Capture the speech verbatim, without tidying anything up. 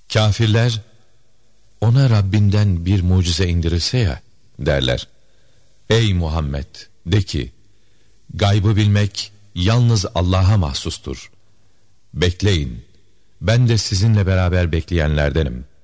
Kafirler, ona Rabbinden bir mucize indirilse ya derler. Ey Muhammed, de ki, gaybı bilmek yalnız Allah'a mahsustur. Bekleyin, ben de sizinle beraber bekleyenlerdenim.